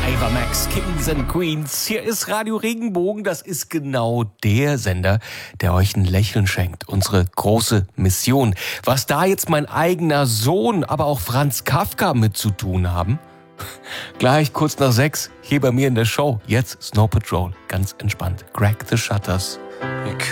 Ava Max, Kings and Queens. Hier ist Radio Regenbogen. Das ist genau der Sender, der euch ein Lächeln schenkt. Unsere große Mission. Was da jetzt mein eigener Sohn, aber auch Franz Kafka mit zu tun haben? Gleich kurz nach 6 hier bei mir in der Show. Jetzt Snow Patrol. Ganz entspannt. Crack the Shutters.